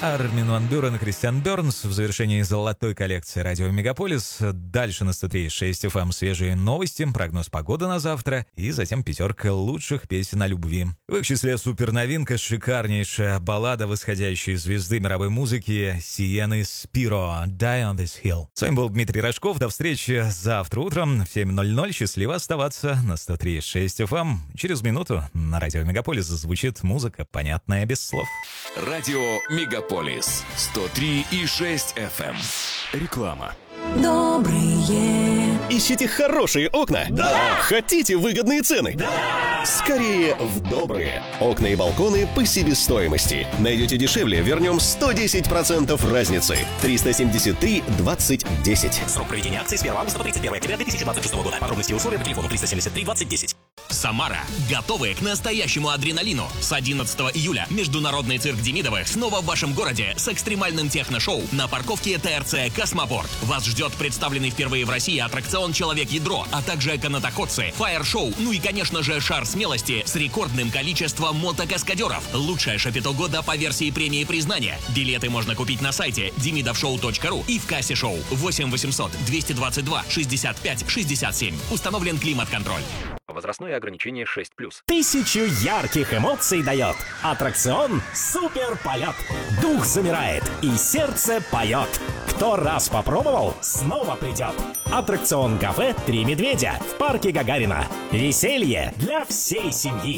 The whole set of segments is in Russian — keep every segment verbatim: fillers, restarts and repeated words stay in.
Армин ван Бюрен и Кристиан Бернс в завершении золотой коллекции радио Мегаполис. Дальше на сто три и шесть эф эм свежие новости, прогноз погоды на завтра и затем пятерка лучших песен о любви. В их числе суперновинка, шикарнейшая баллада восходящей звезды мировой музыки Сиены Спиро «Die on this hill». С вами был Дмитрий Рожков. До встречи завтра утром в семь ноль ноль. Счастливо оставаться на сто три и шесть эф эм. Через минуту на радио Мегаполис звучит музыка, понятная без слов. Радио Мегаполис сто три и шесть эф эм. Реклама. Добрые. Ищите хорошие окна? Да! Хотите выгодные цены? Да! Скорее в Добрые. Окна и балконы по себестоимости. Найдете дешевле, вернем сто десять процентов разницы. триста семьдесят три двадцать десять. Срок проведения акции с первого августа по тридцать первое октября две тысячи двадцать шестого года. Подробности и условия по телефону триста семьдесят три двадцать десять. Самара. Готовы к настоящему адреналину. С одиннадцатого июля Международный цирк Демидовых снова в вашем городе с экстремальным техношоу на парковке ТРЦ «Космопорт». Вас ждет представленный впервые в России аттракцион «Человек-ядро», а также канатоходцы, фаер-шоу, ну и, конечно же, шар смелости с рекордным количеством мотокаскадеров. Лучшее шапито года по версии премии признания. Билеты можно купить на сайте демидовшоу точка ру и в кассе шоу восемь восемьсот двести двадцать два шестьдесят пять шестьдесят семь. Установлен климат-контроль. Возрастное ограничение шесть плюс. Тысячу ярких эмоций дает аттракцион «Супер полет». Дух замирает и сердце поет. Кто раз попробовал, снова придет. Аттракцион «Кафе Три медведя» в парке Гагарина. Веселье для всей семьи.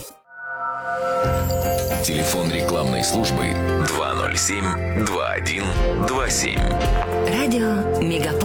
Телефон рекламной службы два ноль семь два один два семь. Радио Мегаполис.